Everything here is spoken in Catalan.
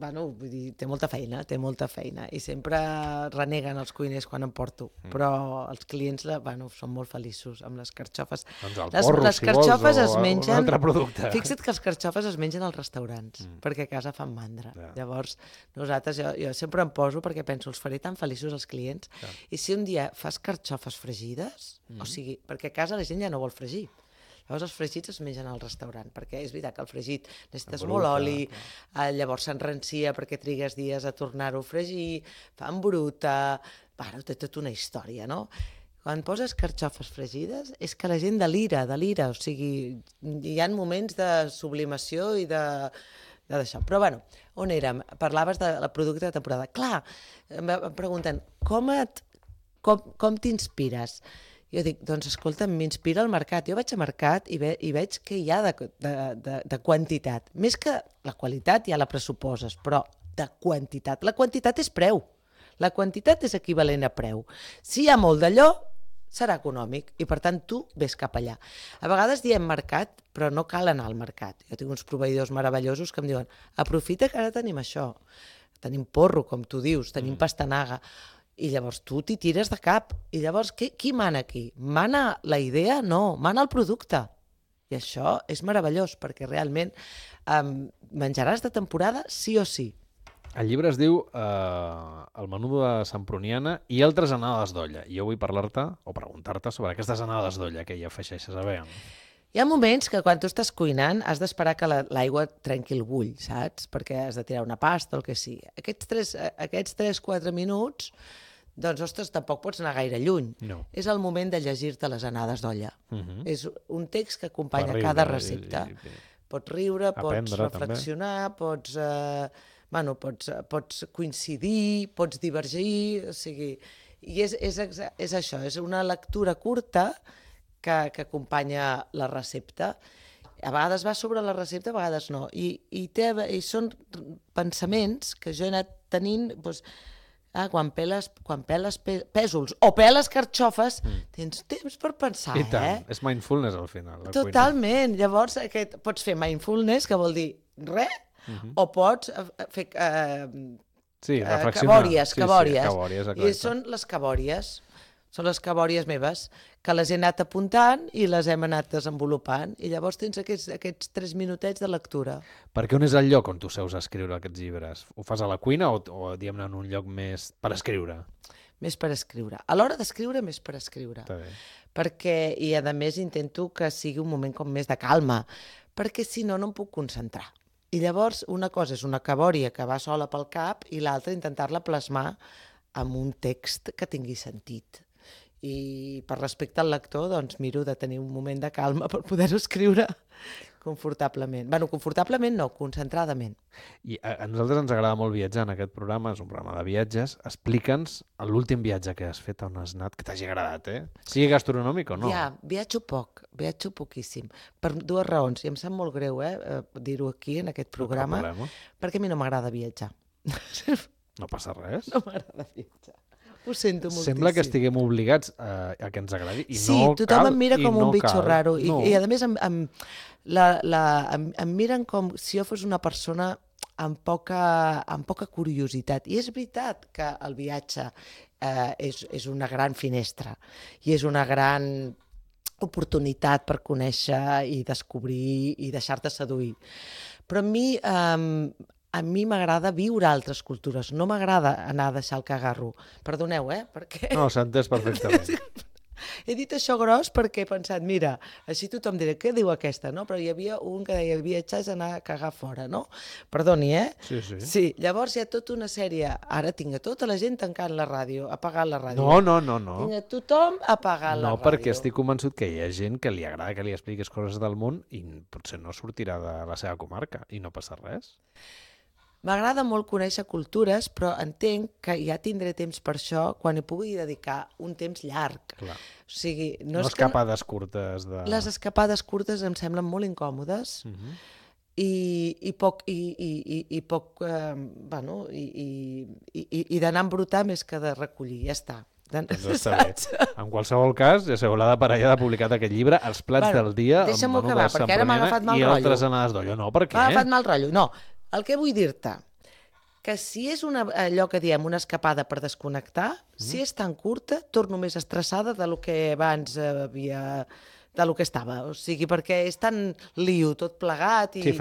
vull dir, té molta feina i sempre reneguen els cuiners quan em porto, però els clients són molt feliços amb les carxofes. Doncs el porro, si vols, o un altre producte. Fixa't que els carxofes es mengen als restaurants, perquè a casa fan mandra. Llavors, nosaltres, jo sempre em poso perquè penso, els faré tan feliços als clients, i si un dia fas carxofes fregides, o sigui, perquè a casa la gent ja no vol fregir, llavors els fregits es mengen al restaurant, perquè és veritat que el fregit necessites molt oli, llavors s'enrancia perquè trigues dies a tornar-ho a fregir, fa embruta, té tota una història, no? Quan poses carxofes fregides és que la gent delira, o sigui, hi ha moments de sublimació i d'això. Però bueno, on érem? Parlaves del producte de temporada. Clar, em pregunten, com t'inspires? Jo dic, doncs escolta, m'inspira el mercat. Jo vaig a mercat i veig què hi ha de quantitat. Més que la qualitat ja la pressuposes, però de quantitat. La quantitat és preu. La quantitat és equivalent a preu. Si hi ha molt d'allò, serà econòmic i per tant tu ves cap allà. A vegades diem mercat, però no cal anar al mercat. Jo tinc uns proveïdors meravellosos que em diuen aprofita que ara tenim això. Tenim porro, com tu dius, tenim pastanaga. I llavors tu t'hi tires de cap. I llavors qui mana aquí? Mana la idea? No, mana el producte. I això és meravellós, perquè realment menjaràs de temporada sí o sí. El llibre es diu El menú de Semproniana i altres anades d'olla. I jo vull parlar-te o preguntar-te sobre aquestes anades d'olla que hi afegeixes a veure. Hi ha moments que quan tu estàs cuinant has d'esperar que l'aigua trenqui el bull, saps? Perquè has de tirar una pasta o el que sigui. Aquests 3-4 minuts, doncs, ostres, tampoc pots anar gaire lluny. No. És el moment de llegir-te les anades d'olla. És un text que acompanya cada recepta. Pots riure, pots reflexionar, pots coincidir, pots divergir, o sigui... I és això, és una lectura curta que acompanya la recepta. A vegades va sobre la recepta, a vegades no. I són pensaments que jo he anat tenint... quan peles pèsols o peles carxofes, tens temps per pensar, I tant, és mindfulness al final. Totalment. Llavors, pots fer mindfulness, que vol dir res, o pots fer cabòries. I són les cabòries meves, que les he anat apuntant i les hem anat desenvolupant, i llavors tens aquests 3 minutets de lectura. Per què on és el lloc on tu seus a escriure aquests llibres? Ho fas a la cuina o diguem-ne en un lloc més per escriure? Més per escriure. A l'hora d'escriure, més per escriure. Està bé. Perquè, i a més intento que sigui un moment com més de calma, perquè si no, no em puc concentrar. I llavors una cosa és una cabòria que va sola pel cap i l'altra intentar-la plasmar amb un text que tingui sentit. I per respecte al lector, doncs miro de tenir un moment de calma per poder-ho escriure confortablement. Bueno, confortablement no, concentradament. I a nosaltres ens agrada molt viatjar en aquest programa, és un programa de viatges. Explica'ns l'últim viatge que has fet, on has anat, que t'hagi agradat, Sigui gastronòmic o no? Ja, viatjo poquíssim, per 2 raons, i em sap molt greu dir-ho aquí en aquest programa, perquè a mi no m'agrada viatjar. No passa res? No m'agrada viatjar. Ho sento moltíssim. Sembla que estiguem obligats a que ens agradi i sí, no cal. Sí, tothom em mira com un bitxo raro. No. I a més em miren com si jo fos una persona amb poca curiositat. I és veritat que el viatge és una gran finestra i és una gran oportunitat per conèixer i descobrir i deixar-te seduir. Però a mi m'agrada viure altres cultures, no m'agrada anar a deixar el cagarro. Perdoneu, perquè... No, s'ha entès perfectament. He dit això gros perquè he pensat, mira, així tothom dirà, què diu aquesta, no? Però hi havia un que deia, viatjar és anar a cagar fora, no? Perdoni, Sí. Sí, llavors hi ha tota una sèrie, ara tinc a tota la gent tancant la ràdio, apagant la ràdio. No. Tinc a tothom apagant la ràdio. No, perquè estic convençut que hi ha gent que li agrada que li expliquis coses del món i potser no sortirà de la seva comarca i no passa res. M'agrada molt conèixer cultures, però entenc que ja tindré temps per això quan hi pugui dedicar un temps llarg. Clar. O sigui, no escapades curtes. Les escapades curtes em semblen molt incòmodes i d'anar a embrutar més que de recollir, ja està. Doncs està bé. En qualsevol cas, ja sabeu, l'Ada Parellada ha publicat aquest llibre, Els plats del dia, el menú de Semproniana i altres anades d'olla. No, per què? M'ha agafat mal rotllo. No, el que vull dir-te, que si és allò que diem una escapada per desconnectar, si és tan curta, torno més estressada del que abans havia... de lo que estava, o sigui, perquè és tan lío tot plegat i... Sí,